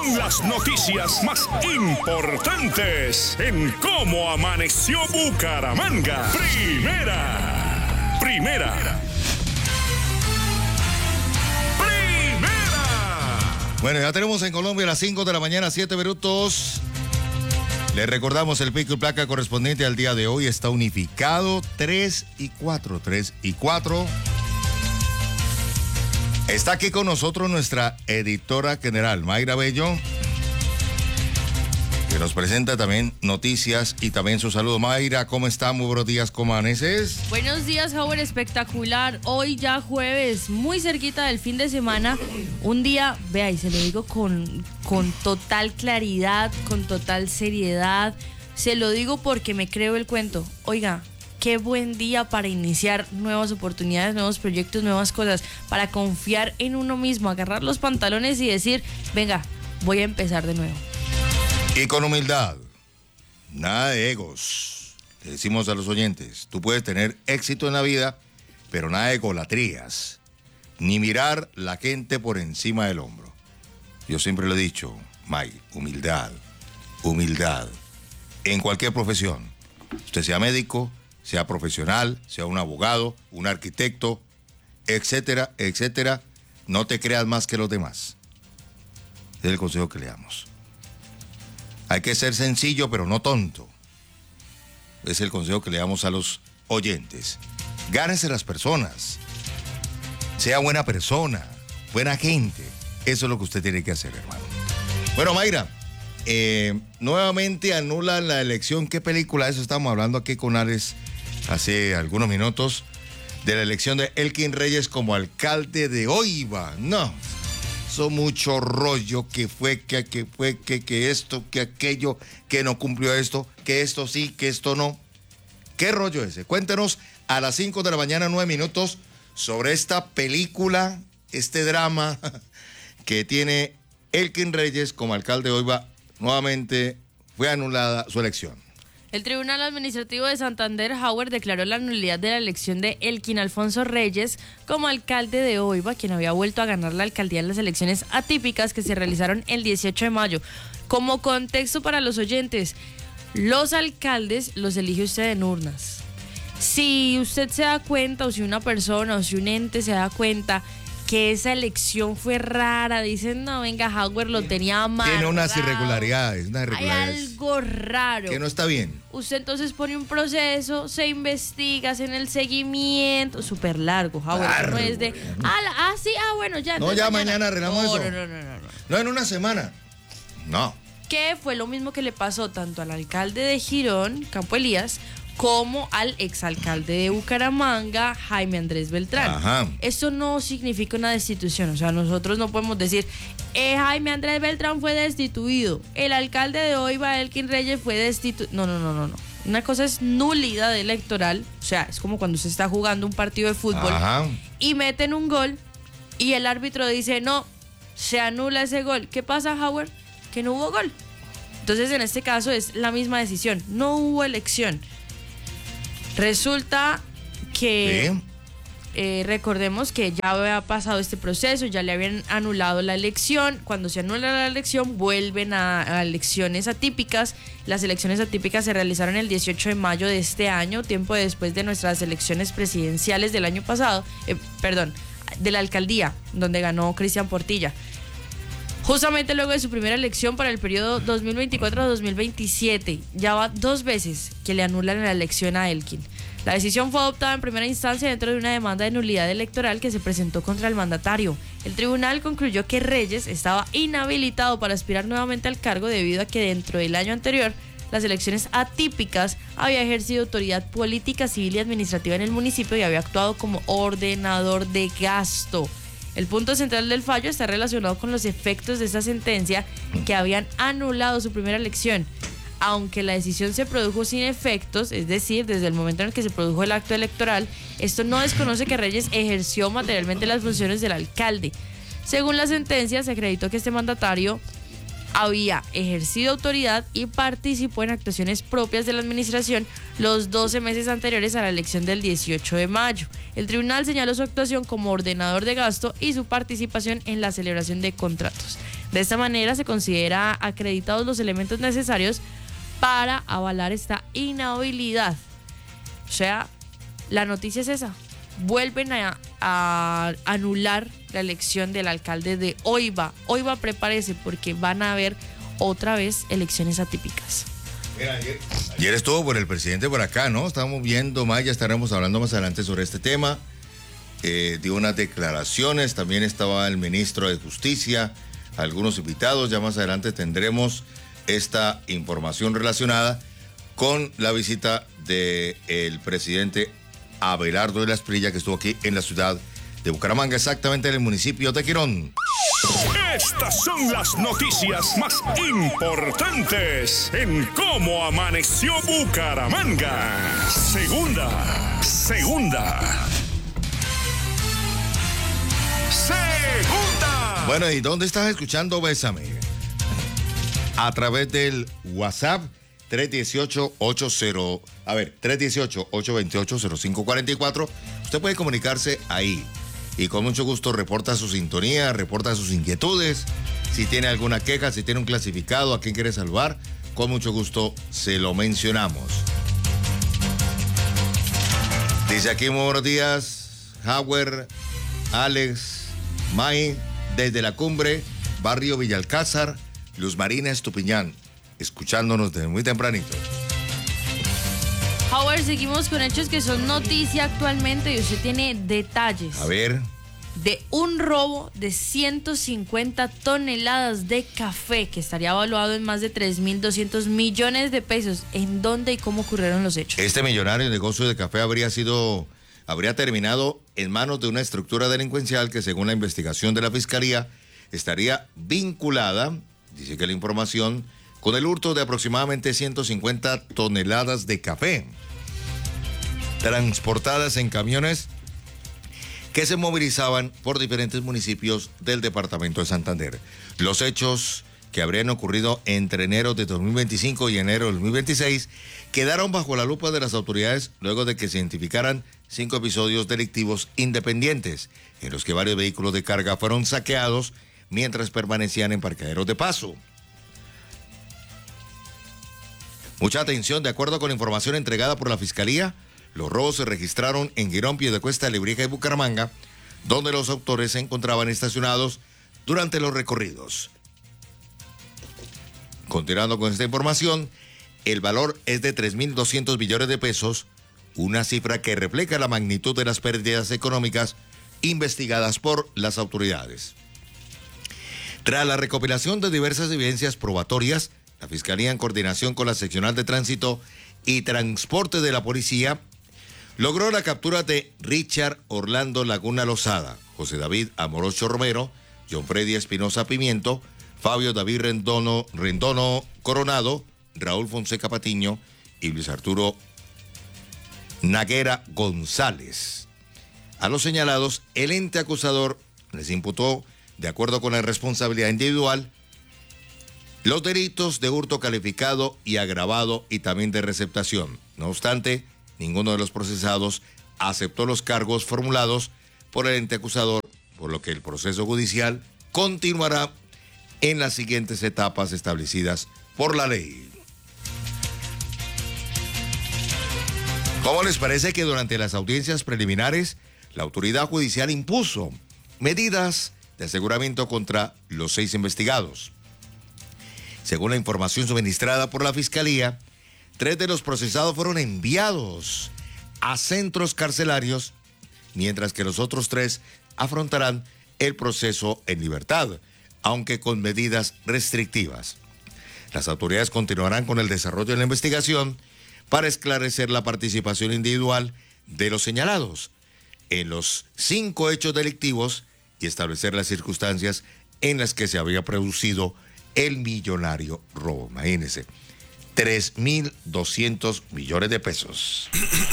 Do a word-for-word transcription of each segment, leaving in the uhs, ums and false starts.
con las noticias más importantes en Cómo Amaneció Bucaramanga. Primera, primera, primera. Bueno, ya tenemos en Colombia a las cinco de la mañana, siete minutos. Les recordamos el pico y placa correspondiente al día de hoy está unificado tres y cuatro, tres y cuatro. Está aquí con nosotros nuestra editora general, Mayra Bello, que nos presenta también noticias y también su saludo. Mayra, ¿cómo está? Muy buenos días, ¿cómo amaneces? Buenos días, Howard, espectacular. Hoy ya jueves, muy cerquita del fin de semana. Un día, vea, y se lo digo con, con total claridad, con total seriedad. Se lo digo porque me creo el cuento. Oiga, qué buen día para iniciar nuevas oportunidades, nuevos proyectos, nuevas cosas, para confiar en uno mismo, agarrar los pantalones y decir, venga, voy a empezar de nuevo. Y con humildad, nada de egos. Le decimos a los oyentes, tú puedes tener éxito en la vida, pero nada de egolatrías, ni mirar la gente por encima del hombro. Yo siempre lo he dicho, May, humildad, humildad, en cualquier profesión. Usted sea médico, sea profesional, sea un abogado, un arquitecto, etcétera, etcétera, no te creas más que los demás. Ese es el consejo que le damos. Hay que ser sencillo, pero no tonto. Es el consejo que le damos a los oyentes. Gánese las personas. Sea buena persona, buena gente. Eso es lo que usted tiene que hacer, hermano. Bueno, Mayra, eh, nuevamente anulan la elección. ¿Qué película? Eso estamos hablando aquí con Ares hace algunos minutos, de la elección de Elkin Reyes como alcalde de Oiva. No, son mucho rollo, que fue, que, que fue, que, que esto, que aquello, que no cumplió esto, que esto sí, que esto no. ¿Qué rollo ese? Cuéntenos a las cinco de la mañana, nueve minutos, sobre esta película, este drama que tiene Elkin Reyes como alcalde de Oiva. Nuevamente fue anulada su elección. El Tribunal Administrativo de Santander, Howard, declaró la nulidad de la elección de Elkin Alfonso Reyes como alcalde de Oiva, quien había vuelto a ganar la alcaldía en las elecciones atípicas que se realizaron el dieciocho de mayo. Como contexto para los oyentes, los alcaldes los elige usted en urnas. Si usted se da cuenta, o si una persona o si un ente se da cuenta que esa elección fue rara, dicen, no, venga, Howard lo tenía amarrado. Tiene unas irregularidades, unas irregularidades. Hay algo raro. Que no está bien. Usted entonces pone un proceso, se investiga, hacen el seguimiento, súper largo, Howard, Largo, no es de, ah, la, ah, sí, ah, bueno, ya. No, ya mañana arreglamos no, eso. No, no, no, no, no. No, en una semana. No. Que fue lo mismo que le pasó tanto al alcalde de Girón, Campo Elías, como al exalcalde de Bucaramanga, Jaime Andrés Beltrán. Ajá. Esto no significa una destitución, o sea, nosotros no podemos decir, eh, Jaime Andrés Beltrán fue destituido, el alcalde de Oiva, Elkin Reyes, fue destituido. No, no, no, no, no. Una cosa es nulidad electoral, o sea, es como cuando se está jugando un partido de fútbol. Ajá. Y meten un gol y el árbitro dice, no, se anula ese gol. ¿Qué pasa, Howard? Que no hubo gol. Entonces, en este caso es la misma decisión, no hubo elección. Resulta que, ¿Sí? eh, recordemos que ya había pasado este proceso, ya le habían anulado la elección. Cuando se anula la elección, vuelven a, a elecciones atípicas. Las elecciones atípicas se realizaron el dieciocho de mayo de este año, tiempo después de nuestras elecciones presidenciales del año pasado, eh, perdón, de la alcaldía, donde ganó Cristian Portilla. Justamente luego de su primera elección para el periodo dos mil veinticuatro a dos mil veintisiete, ya va dos veces que le anulan la elección a Elkin. La decisión fue adoptada en primera instancia dentro de una demanda de nulidad electoral que se presentó contra el mandatario. El tribunal concluyó que Reyes estaba inhabilitado para aspirar nuevamente al cargo debido a que dentro del año anterior, las elecciones atípicas, había ejercido autoridad política, civil y administrativa en el municipio y había actuado como ordenador de gasto. El punto central del fallo está relacionado con los efectos de esta sentencia que habían anulado su primera elección. Aunque la decisión se produjo sin efectos, es decir, desde el momento en el que se produjo el acto electoral, esto no desconoce que Reyes ejerció materialmente las funciones del alcalde. Según la sentencia, se acreditó que este mandatario había ejercido autoridad y participó en actuaciones propias de la administración los doce meses anteriores a la elección del dieciocho de mayo. El tribunal señaló su actuación como ordenador de gasto y su participación en la celebración de contratos. De esta manera se considera acreditados los elementos necesarios para avalar esta inhabilidad. O sea, la noticia es esa. Vuelven a, a anular la elección del alcalde de Oiva. Oiva, prepárese porque van a haber otra vez elecciones atípicas. Mira, ayer, ayer estuvo por el presidente por acá, ¿no? Estamos viendo más, ya estaremos hablando más adelante sobre este tema. Eh, dio unas declaraciones, también estaba el ministro de Justicia, algunos invitados. Ya más adelante tendremos esta información relacionada con la visita del presidente Abelardo de la Espriella, que estuvo aquí en la ciudad de Bucaramanga, exactamente en el municipio de Quirón. Estas son las noticias más importantes en Cómo Amaneció Bucaramanga. Segunda, segunda, segunda. Bueno, ¿y dónde estás escuchando Bésame? A través del WhatsApp tres uno ocho, ocho a ver, tres uno ocho, ocho dos ocho, cero cinco cuatro cuatro. Usted puede comunicarse ahí y con mucho gusto reporta su sintonía, reporta sus inquietudes. Si tiene alguna queja, si tiene un clasificado, a quién quiere salvar, con mucho gusto se lo mencionamos. Dice aquí, muy buenos días, Howard, Alex, May, desde la cumbre, barrio Villalcázar, Luz Marina Estupiñán, escuchándonos desde muy tempranito. Howard, seguimos con hechos que son noticia actualmente y usted tiene detalles. A ver. De un robo de ciento cincuenta toneladas de café que estaría evaluado en más de tres mil doscientos millones de pesos. ¿En dónde y cómo ocurrieron los hechos? Este millonario negocio de café habría sido, habría terminado en manos de una estructura delincuencial que, según la investigación de la Fiscalía, estaría vinculada, dice que la información, con el hurto de aproximadamente ciento cincuenta toneladas de café, transportadas en camiones que se movilizaban por diferentes municipios del departamento de Santander. Los hechos, que habrían ocurrido entre enero de dos mil veinticinco y enero de dos mil veintiséis, quedaron bajo la lupa de las autoridades luego de que se identificaran cinco episodios delictivos independientes, en los que varios vehículos de carga fueron saqueados mientras permanecían en parqueaderos de paso. Mucha atención, de acuerdo con la información entregada por la Fiscalía, los robos se registraron en Girón, Piedecuesta, Lebrija y Bucaramanga, donde los autores se encontraban estacionados durante los recorridos. Continuando con esta información, el valor es de tres mil doscientos millones de pesos, una cifra que refleja la magnitud de las pérdidas económicas investigadas por las autoridades. Tras la recopilación de diversas evidencias probatorias, la Fiscalía, en coordinación con la Seccional de Tránsito y Transporte de la Policía, logró la captura de Richard Orlando Laguna Lozada, José David Amorocho Romero, John Freddy Espinosa Pimiento, Fabio David Rendono, Rendono Coronado, Raúl Fonseca Patiño y Luis Arturo Naguera González. A los señalados, el ente acusador les imputó, de acuerdo con la responsabilidad individual, los delitos de hurto calificado y agravado y también de receptación. No obstante, ninguno de los procesados aceptó los cargos formulados por el ente acusador, por lo que el proceso judicial continuará en las siguientes etapas establecidas por la ley. ¿Cómo les parece que durante las audiencias preliminares la autoridad judicial impuso medidas de aseguramiento contra los seis investigados? Según la información suministrada por la Fiscalía, tres de los procesados fueron enviados a centros carcelarios, mientras que los otros tres afrontarán el proceso en libertad, aunque con medidas restrictivas. Las autoridades continuarán con el desarrollo de la investigación para esclarecer la participación individual de los señalados en los cinco hechos delictivos y establecer las circunstancias en las que se había producido el millonario robo. Imagínense, tres mil doscientos millones de pesos.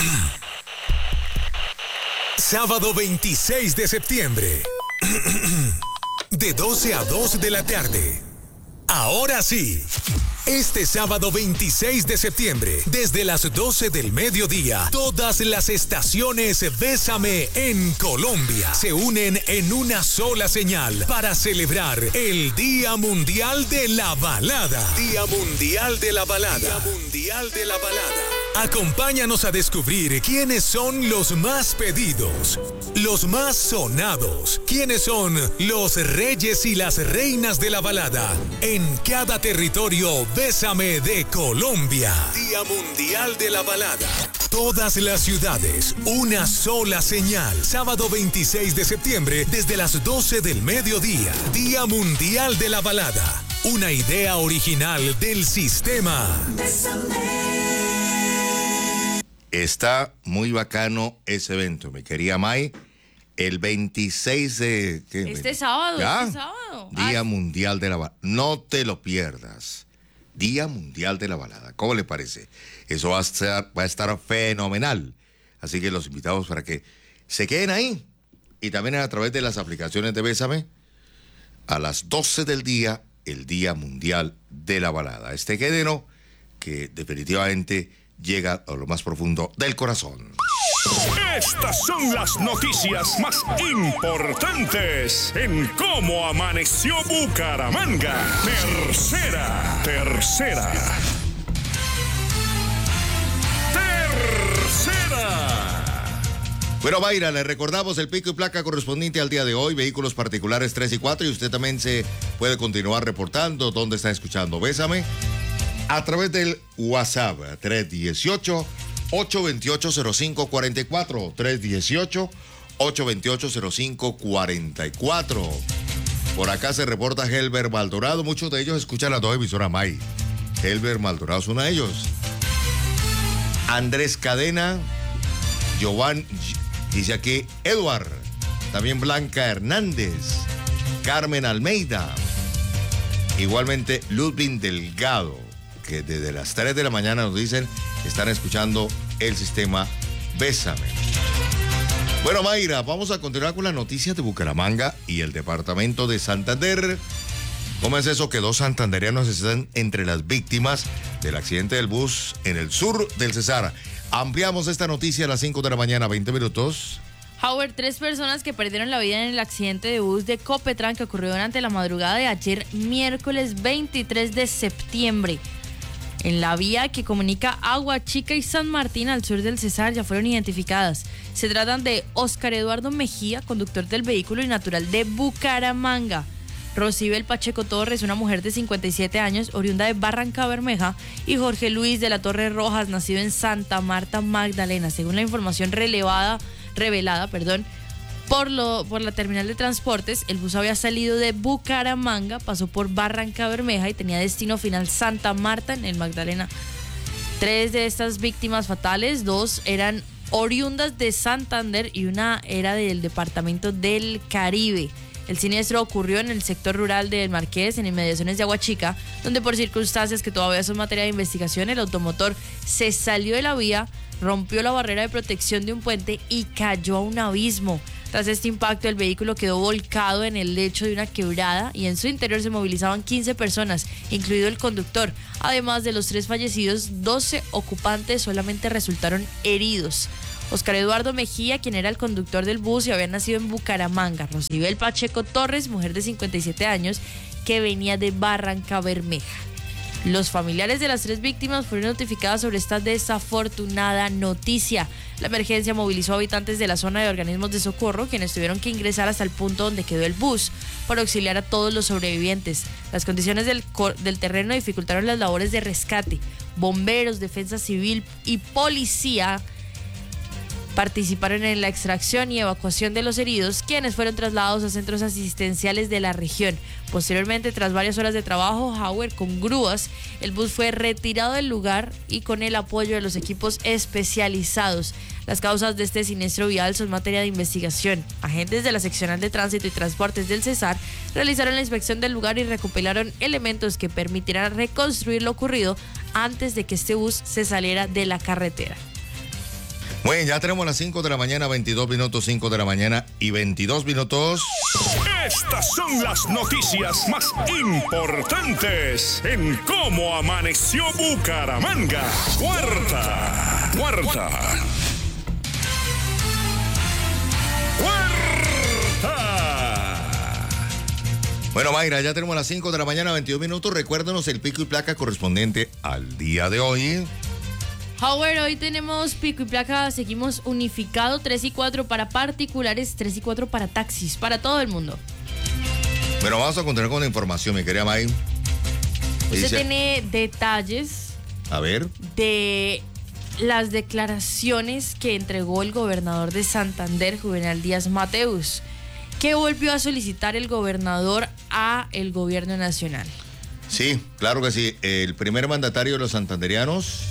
Sábado veintiséis de septiembre, de doce a dos de la tarde. Ahora sí. Este sábado veintiséis de septiembre, desde las doce del mediodía, todas las estaciones Bésame en Colombia se unen en una sola señal para celebrar el Día Mundial de la Balada. Día Mundial de la Balada. Día Mundial de la Balada. Acompáñanos a descubrir quiénes son los más pedidos, los más sonados, quiénes son los reyes y las reinas de la balada en cada territorio Bésame de Colombia. Día Mundial de la Balada. Todas las ciudades, una sola señal. Sábado veintiséis de septiembre desde las doce del mediodía. Día Mundial de la Balada. Una idea original del sistema. Está muy bacano ese evento, mi querida May. El veintiséis de... ¿qué? Este sábado, ¿Ya? este sábado. Día Ay. Mundial de la Balada. No te lo pierdas. Día Mundial de la Balada. ¿Cómo le parece? Eso va a estar, va a estar fenomenal. Así que los invitamos para que se queden ahí. Y también a través de las aplicaciones de Bésame, a las doce del día, el Día Mundial de la Balada. Este género que definitivamente llega a lo más profundo del corazón. Estas son las noticias más importantes en Cómo Amaneció Bucaramanga. Tercera, tercera. Tercera. Bueno, Mayra, le recordamos el pico y placa correspondiente al día de hoy, vehículos particulares tres y cuatro, y usted también se puede continuar reportando dónde está escuchando Bésame a través del WhatsApp tres uno ocho, ocho dos ocho, cero cinco cuatro cuatro, tres uno ocho, ocho dos ocho, cero cinco cuatro cuatro. Por acá se reporta Helber Maldorado, muchos de ellos escuchan las dos emisoras May. Helber Maldorado es uno de ellos. Andrés Cadena, Giovanni, dice aquí Eduard, también Blanca Hernández, Carmen Almeida, igualmente Ludwig Delgado, que desde las tres de la mañana nos dicen que están escuchando el sistema Bésame. Bueno, Mayra, vamos a continuar con las noticias de Bucaramanga y el departamento de Santander. ¿Cómo es eso que dos santandereanos están entre las víctimas del accidente del bus en el sur del Cesar? Ampliamos esta noticia a las cinco de la mañana, veinte minutos. Howard, tres personas que perdieron la vida en el accidente de bus de Copetran que ocurrió durante la madrugada de ayer, miércoles veintitrés de septiembre. En la vía que comunica Agua Chica y San Martín al sur del Cesar ya fueron identificadas. Se tratan de Oscar Eduardo Mejía, conductor del vehículo y natural de Bucaramanga. Rosibel Pacheco Torres, una mujer de cincuenta y siete años, oriunda de Barranca Bermeja, y Jorge Luis de la Torre Rojas, nacido en Santa Marta, Magdalena. Según la información relevada, revelada, perdón, por, lo, por la terminal de transportes, el bus había salido de Bucaramanga, pasó por Barranca Bermeja y tenía destino final Santa Marta, en el Magdalena. Tres de estas víctimas fatales, dos eran oriundas de Santander y una era del departamento del Caribe. El siniestro ocurrió en el sector rural del Marqués, en inmediaciones de Aguachica, donde por circunstancias que todavía son materia de investigación, el automotor se salió de la vía, rompió la barrera de protección de un puente y cayó a un abismo. Tras este impacto, el vehículo quedó volcado en el lecho de una quebrada y en su interior se movilizaban quince personas, incluido el conductor. Además de los tres fallecidos, doce ocupantes solamente resultaron heridos. Oscar Eduardo Mejía, quien era el conductor del bus y había nacido en Bucaramanga. Rosibel Pacheco Torres, mujer de cincuenta y siete años, que venía de Barranca Bermeja. Los familiares de las tres víctimas fueron notificados sobre esta desafortunada noticia. La emergencia movilizó a habitantes de la zona de organismos de socorro, quienes tuvieron que ingresar hasta el punto donde quedó el bus para auxiliar a todos los sobrevivientes. Las condiciones del, del terreno dificultaron las labores de rescate. Bomberos, defensa civil y policía participaron en la extracción y evacuación de los heridos, quienes fueron trasladados a centros asistenciales de la región. Posteriormente, tras varias horas de trabajo, Howard, con grúas, el bus fue retirado del lugar y con el apoyo de los equipos especializados. Las causas de este siniestro vial son materia de investigación. Agentes de la Seccional de Tránsito y Transportes del Cesar realizaron la inspección del lugar y recopilaron elementos que permitirán reconstruir lo ocurrido antes de que este bus se saliera de la carretera. Bueno, ya tenemos las cinco de la mañana, veintidós minutos, cinco de la mañana y veintidós minutos. Estas son las noticias más importantes en Cómo Amaneció Bucaramanga. Cuarta, cuarta, cuarta. Bueno, Mayra, ya tenemos las cinco de la mañana, veintidós minutos. Recuérdanos el pico y placa correspondiente al día de hoy. Howard, hoy tenemos pico y placa, seguimos unificado, tres y cuatro para particulares, tres y cuatro para taxis, para todo el mundo. Bueno, vamos a continuar con la información, mi querida May. Usted Dice, tiene detalles a ver, de las declaraciones que entregó el gobernador de Santander, Juvenal Díaz Mateus, que volvió a solicitar el gobernador a el gobierno nacional. sí, claro que sí. El primer mandatario de los santanderianos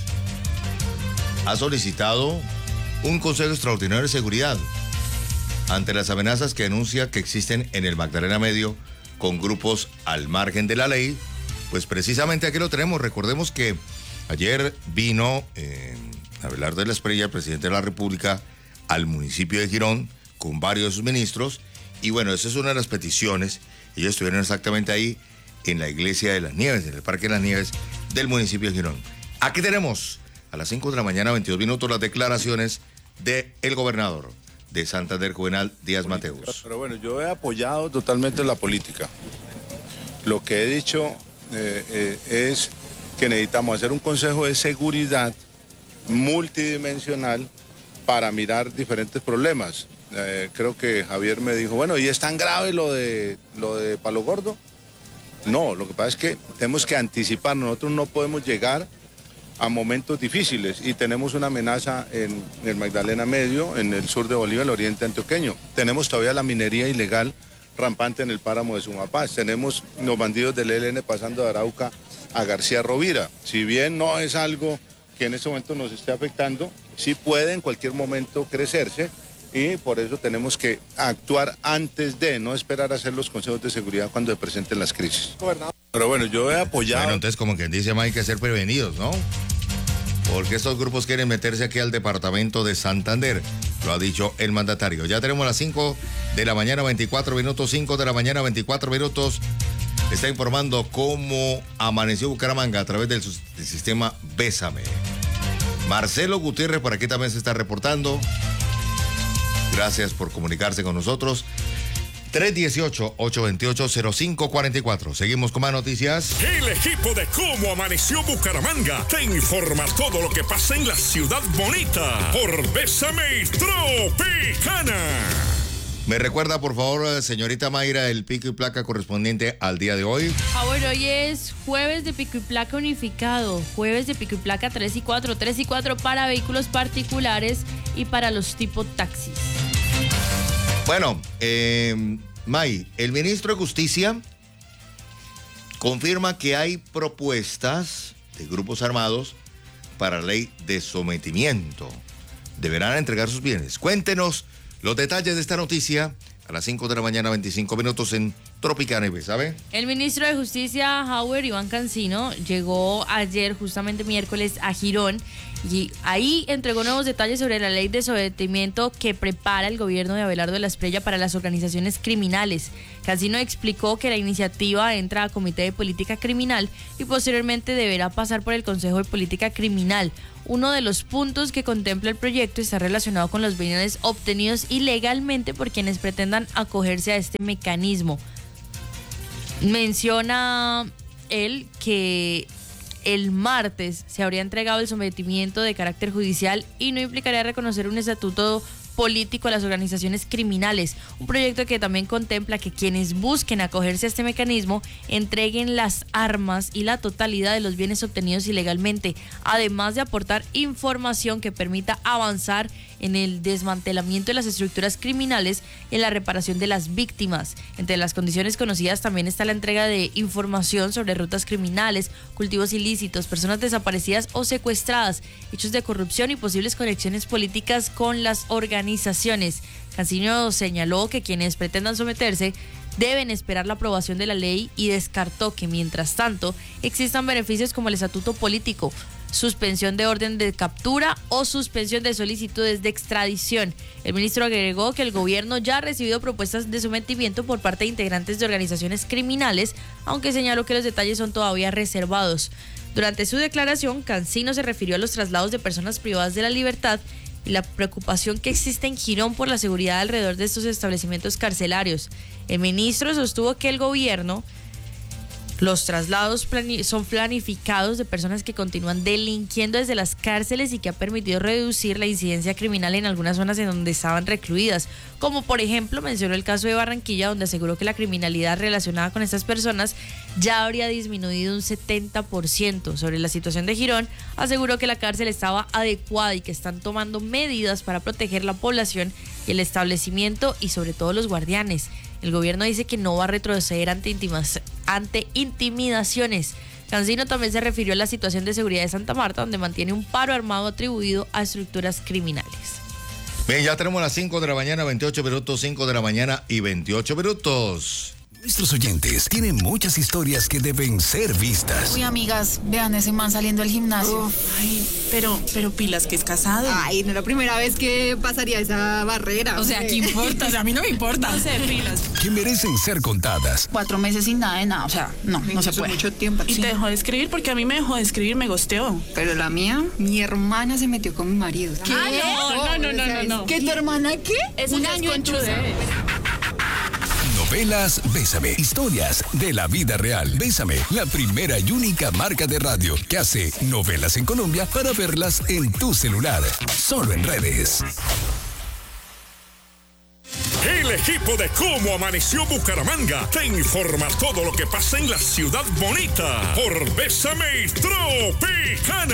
ha solicitado un Consejo Extraordinario de Seguridad ante las amenazas que denuncia que existen en el Magdalena Medio con grupos al margen de la ley. Pues precisamente aquí lo tenemos. Recordemos que ayer vino eh, Abelardo de la Espriella, el presidente de la República, al municipio de Girón con varios de sus ministros. Y bueno, esa es una de las peticiones. Ellos estuvieron exactamente ahí en la Iglesia de las Nieves, en el Parque de las Nieves del municipio de Girón. Aquí tenemos a las cinco de la mañana, veintidós minutos, las declaraciones del gobernador de Santander, Juvenal Díaz Mateus. Pero bueno, yo he apoyado totalmente la política. Lo que he dicho eh, eh, es que necesitamos hacer un consejo de seguridad multidimensional para mirar diferentes problemas. Eh, creo que Javier me dijo, bueno, ¿y es tan grave lo de, lo de Palo Gordo? No, lo que pasa es que tenemos que anticipar. Nosotros no podemos llegar a momentos difíciles y tenemos una amenaza en el Magdalena Medio, en el sur de Bolivia, el oriente antioqueño. Tenemos todavía la minería ilegal rampante en el páramo de Sumapaz. Tenemos los bandidos del E L N pasando de Arauca a García Rovira. Si bien no es algo que en este momento nos esté afectando, sí puede en cualquier momento crecerse y por eso tenemos que actuar antes de, no esperar a hacer los consejos de seguridad cuando se presenten las crisis. Pero bueno, yo he apoyado... Bueno, entonces como quien dice, hay que ser prevenidos, ¿no? Porque estos grupos quieren meterse aquí al departamento de Santander, lo ha dicho el mandatario. Ya tenemos las cinco de la mañana, veinticuatro minutos, cinco de la mañana, veinticuatro minutos. Está informando cómo amaneció Bucaramanga a través del, del sistema Bésame. Marcelo Gutiérrez por aquí también se está reportando. Gracias por comunicarse con nosotros. tres dieciocho, ocho veintiocho, cero cinco cuarenta y cuatro. Seguimos con más noticias. El equipo de Cómo Amaneció Bucaramanga te informa todo lo que pasa en la ciudad bonita por Bésame Tropicana. Me recuerda, por favor, señorita Mayra, el pico y placa correspondiente al día de hoy. Ah, bueno, hoy es jueves de pico y placa unificado. Jueves de pico y placa tres y cuatro. tres y cuatro para vehículos particulares y para los tipo taxis. Bueno, eh, May, el ministro de Justicia confirma que hay propuestas de grupos armados para la ley de sometimiento. Deberán entregar sus bienes. Cuéntenos los detalles de esta noticia a las cinco de la mañana, veinticinco minutos en Tropicana, ¿sabe? El ministro de Justicia, Howard Iván Cancino, llegó ayer, justamente miércoles, a Girón y ahí entregó nuevos detalles sobre la ley de sometimiento que prepara el gobierno de Abelardo de la Espriella para las organizaciones criminales. Cancino explicó que la iniciativa entra a Comité de Política Criminal y posteriormente deberá pasar por el Consejo de Política Criminal. Uno de los puntos que contempla el proyecto está relacionado con los bienes obtenidos ilegalmente por quienes pretendan acogerse a este mecanismo. Menciona él que el martes se habría entregado el sometimiento de carácter judicial y no implicaría reconocer un estatuto político a las organizaciones criminales, un proyecto que también contempla que quienes busquen acogerse a este mecanismo entreguen las armas y la totalidad de los bienes obtenidos ilegalmente, además de aportar información que permita avanzar en el desmantelamiento de las estructuras criminales y en la reparación de las víctimas. Entre las condiciones conocidas también está la entrega de información sobre rutas criminales, cultivos ilícitos, personas desaparecidas o secuestradas, hechos de corrupción y posibles conexiones políticas con las organizaciones. Cancino señaló que quienes pretendan someterse deben esperar la aprobación de la ley y descartó que mientras tanto existan beneficios como el estatuto político. suspensión de orden de captura o suspensión de solicitudes de extradición. El ministro agregó que el gobierno ya ha recibido propuestas de sometimiento por parte de integrantes de organizaciones criminales, aunque señaló que los detalles son todavía reservados. Durante su declaración, Cancino se refirió a los traslados de personas privadas de la libertad y la preocupación que existe en Girón por la seguridad alrededor de estos establecimientos carcelarios. El ministro sostuvo que el gobierno, los traslados plani- son planificados de personas que continúan delinquiendo desde las cárceles y que ha permitido reducir la incidencia criminal en algunas zonas en donde estaban recluidas, como por ejemplo mencionó el caso de Barranquilla, donde aseguró que la criminalidad relacionada con estas personas ya habría disminuido un setenta por ciento. Sobre la situación de Girón, aseguró que la cárcel estaba adecuada y que están tomando medidas para proteger la población y el establecimiento y sobre todo los guardianes. El gobierno dice que no va a retroceder ante, intimas, ante intimidaciones. Cancino también se refirió a la situación de seguridad de Santa Marta, donde mantiene un paro armado atribuido a estructuras criminales. Bien, ya tenemos las cinco de la mañana, veintiocho minutos, cinco de la mañana y veintiocho minutos. Nuestros oyentes tienen muchas historias que deben ser vistas. Uy, amigas, vean ese man saliendo del gimnasio. Uf, ay, pero, pero pilas que es casado. Ay, no es la primera vez que pasaría esa barrera. O sea, ¿qué importa? O sea, a mí no me importa. No sé, pilas. Que merecen ser contadas. Cuatro meses sin nada de nada, o sea, no, Ay, no se eso puede. es mucho tiempo. Y Sí. te dejó de escribir porque a mí me dejó de escribir, me gosteó. Pero la mía, mi hermana se metió con mi marido. ¿Qué? No, no, no, no, no. ¿Qué, tu hermana qué? Eso Un ya es año en conchudez. Novelas Bésame. Historias de la vida real. Bésame, la primera y única marca de radio que hace novelas en Colombia para verlas en tu celular. Solo en redes. El equipo de Cómo Amaneció Bucaramanga te informa todo lo que pasa en la ciudad bonita por Bésame Tropicana.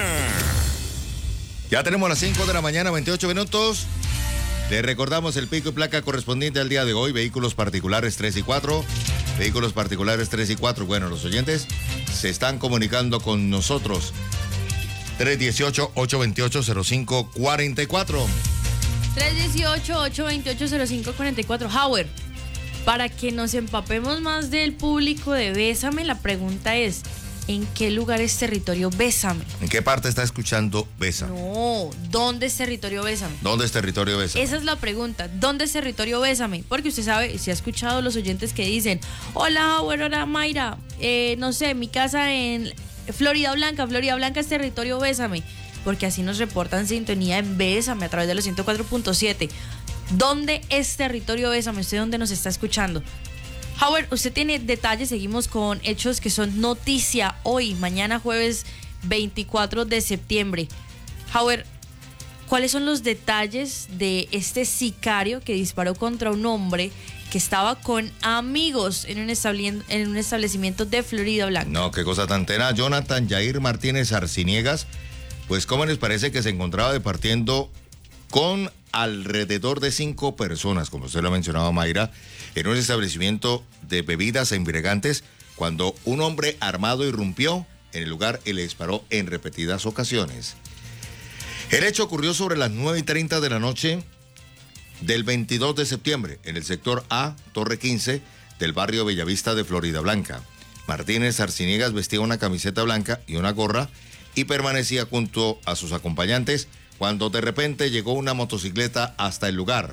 Ya tenemos las cinco de la mañana, veintiocho minutos. Les recordamos el pico y placa correspondiente al día de hoy. Vehículos particulares tres y cuatro. Vehículos particulares tres y cuatro. Bueno, los oyentes se están comunicando con nosotros. tres uno ocho, ocho dos ocho, cero cinco cuatro cuatro. tres uno ocho, ocho dos ocho, cero cinco cuatro cuatro. Howard, para que nos empapemos más del público de Bésame, la pregunta es, ¿en qué lugar es territorio Bésame? ¿En qué parte está escuchando Bésame? No, ¿dónde es territorio Bésame? ¿Dónde es territorio Bésame? Esa es la pregunta, ¿dónde es territorio Bésame? Porque usted sabe, si ha escuchado los oyentes que dicen, hola Howard, hola Mayra, eh, no sé, mi casa en Florida Blanca, Florida Blanca es territorio Bésame, porque así nos reportan sintonía en Bésame a través de los ciento cuatro punto siete. ¿Dónde es territorio Bésame? ¿Usted dónde nos está escuchando? Howard, usted tiene detalles, seguimos con hechos que son noticia hoy, mañana jueves veinticuatro de septiembre. Howard, ¿cuáles son los detalles de este sicario que disparó contra un hombre que estaba con amigos en un, establi- en un establecimiento de Florida Blanca? No, qué cosa tan tenaz. Jonathan Jair Martínez Arciniegas, pues ¿cómo les parece que se encontraba departiendo con alrededor de cinco personas, como usted lo ha mencionado, Mayra, en un establecimiento de bebidas embriagantes cuando un hombre armado irrumpió en el lugar y le disparó en repetidas ocasiones? El hecho ocurrió sobre las nueve y treinta de la noche del veintidós de septiembre en el sector A, Torre quince, del barrio Bellavista de Florida Blanca. Martínez Arciniegas vestía una camiseta blanca y una gorra y permanecía junto a sus acompañantes cuando de repente llegó una motocicleta hasta el lugar.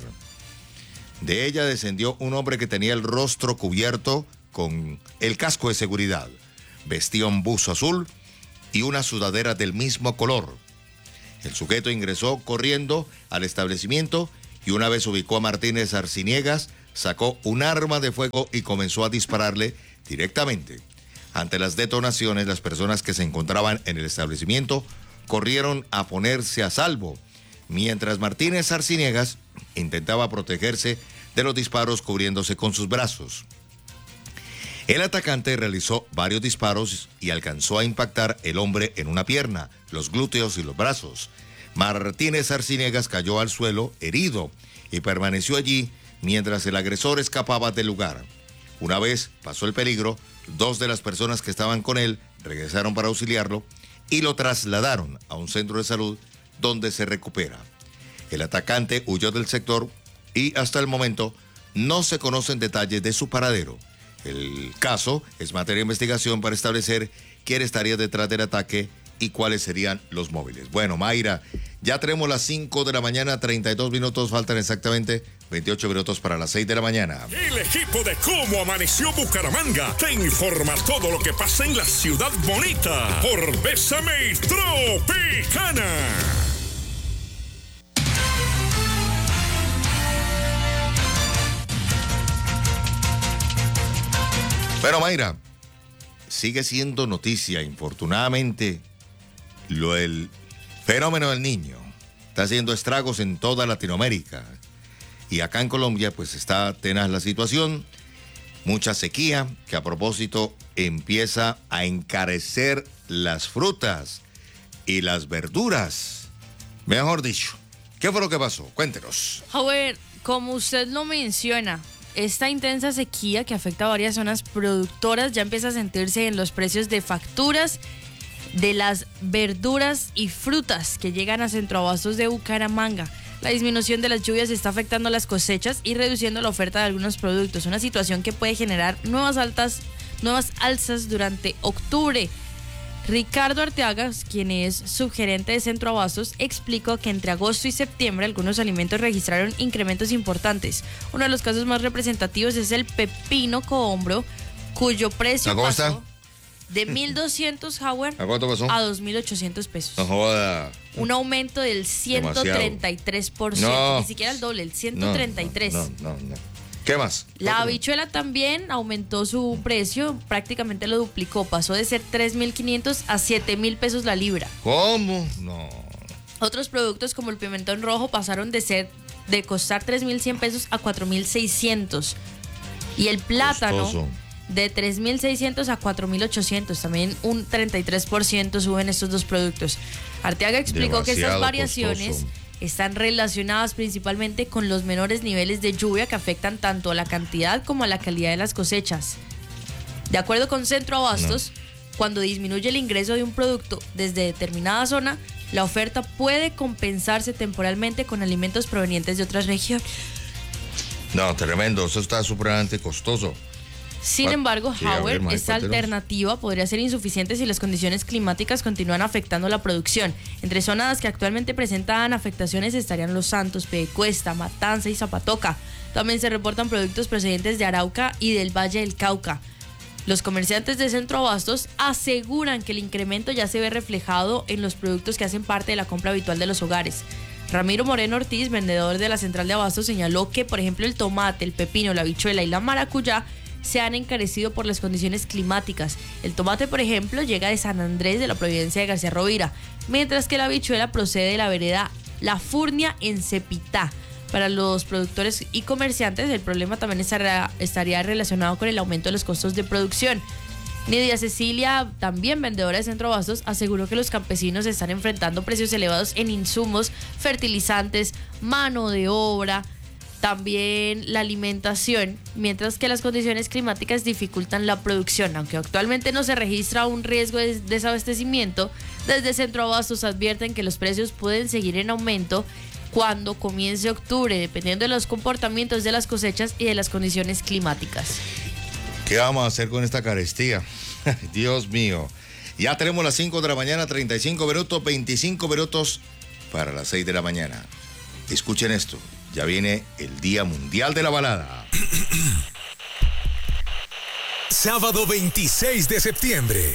De ella descendió un hombre que tenía el rostro cubierto con el casco de seguridad. Vestía un buzo azul y una sudadera del mismo color. El sujeto ingresó corriendo al establecimiento y una vez ubicó a Martínez Arciniegas, sacó un arma de fuego y comenzó a dispararle directamente. Ante las detonaciones, las personas que se encontraban en el establecimiento corrieron a ponerse a salvo, mientras Martínez Arciniegas intentaba protegerse de los disparos cubriéndose con sus brazos. El atacante realizó varios disparos y alcanzó a impactar el hombre en una pierna, los glúteos y los brazos. Martínez Arciniegas cayó al suelo herido y permaneció allí mientras el agresor escapaba del lugar. Una vez pasó el peligro, dos de las personas que estaban con él regresaron para auxiliarlo y lo trasladaron a un centro de salud donde se recupera. El atacante huyó del sector y hasta el momento no se conocen detalles de su paradero. El caso es materia de investigación para establecer quién estaría detrás del ataque y cuáles serían los móviles. Bueno, Mayra, ya tenemos las cinco de la mañana, treinta y dos minutos, faltan exactamente veintiocho minutos para las seis de la mañana. El equipo de Cómo Amaneció Bucaramanga te informa todo lo que pasa en la ciudad bonita por Bésame Tropicana. Bueno, Mayra, sigue siendo noticia, infortunadamente, lo del fenómeno del niño. Está haciendo estragos en toda Latinoamérica. Y acá en Colombia, pues está tenaz la situación. Mucha sequía, que a propósito empieza a encarecer las frutas y las verduras. Mejor dicho, ¿qué fue lo que pasó? Cuéntenos. Howard, como usted lo menciona, esta intensa sequía que afecta a varias zonas productoras ya empieza a sentirse en los precios de facturas de las verduras y frutas que llegan a Centroabastos de Bucaramanga. La disminución de las lluvias está afectando las cosechas y reduciendo la oferta de algunos productos, una situación que puede generar nuevas altas, nuevas alzas durante octubre. Ricardo Arteaga, quien es subgerente de Centroabastos, explicó que entre agosto y septiembre algunos alimentos registraron incrementos importantes. Uno de los casos más representativos es el pepino cohombro, cuyo precio pasó de mil doscientos, Howard, ¿A cuánto pasó? a dos mil ochocientos pesos. No joda. Un aumento del ciento treinta y tres por ciento, No. ni siquiera el doble, el ciento treinta y tres. No, no, no, no. ¿Qué más? La habichuela también aumentó su precio, prácticamente lo duplicó, pasó de ser tres mil quinientos a siete mil pesos la libra. ¿Cómo? No. Otros productos como el pimentón rojo pasaron de ser de costar tres mil cien pesos a cuatro mil seiscientos. Y el plátano Costoso. de tres mil seiscientos a cuatro mil ochocientos, también un treinta y tres por ciento suben estos dos productos. Arteaga explicó que estas Demasiado variaciones costoso. están relacionadas principalmente con los menores niveles de lluvia que afectan tanto a la cantidad como a la calidad de las cosechas. De acuerdo con Centroabastos, no. cuando disminuye el ingreso de un producto desde determinada zona, la oferta puede compensarse temporalmente con alimentos provenientes de otras regiones. No, tremendo, eso está supremamente costoso. Sin ¿Cuál? embargo, Sí, a ver, Howard, Mike, esta cuéntenos. alternativa podría ser insuficiente si las condiciones climáticas continúan afectando la producción. Entre zonas que actualmente presentan afectaciones estarían Los Santos, Piedecuesta, Matanza y Zapatoca. También se reportan productos procedentes de Arauca y del Valle del Cauca. Los comerciantes de Centroabastos aseguran que el incremento ya se ve reflejado en los productos que hacen parte de la compra habitual de los hogares. Ramiro Moreno Ortiz, vendedor de la central de abastos, señaló que, por ejemplo, el tomate, el pepino, la habichuela y la maracuyá se han encarecido por las condiciones climáticas. El tomate, por ejemplo, llega de San Andrés, de la Providencia de García Rovira, mientras que la habichuela procede de la vereda La Furnia en Cepitá. Para los productores y comerciantes, el problema también estará, estaría relacionado con el aumento de los costos de producción. Nidia Cecilia, también vendedora de Centroabastos, aseguró que los campesinos están enfrentando precios elevados en insumos, fertilizantes, mano de obra, también la alimentación, mientras que las condiciones climáticas dificultan la producción. Aunque actualmente no se registra un riesgo de desabastecimiento, desde Centroabastos advierten que los precios pueden seguir en aumento cuando comience octubre, dependiendo de los comportamientos de las cosechas y de las condiciones climáticas. ¿Qué vamos a hacer con esta carestía? Dios mío. Ya tenemos las cinco de la mañana, treinta y cinco minutos, veinticinco minutos para las seis de la mañana. Escuchen esto. Ya viene el Día Mundial de la Balada. Sábado veintiséis de septiembre.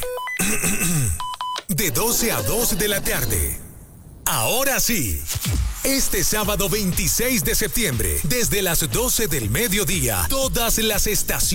De doce a dos de la tarde. Ahora sí. Este sábado veintiséis de septiembre, desde las doce del mediodía, todas las estaciones